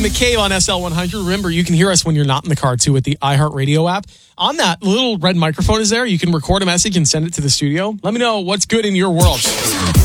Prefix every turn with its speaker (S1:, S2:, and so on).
S1: McCabe on SL100. Remember, you can hear us when you're not in the car, too, with the iHeartRadio app. On that, little red microphone is there. You can record a message and send it to the studio. Let me know what's good in your world.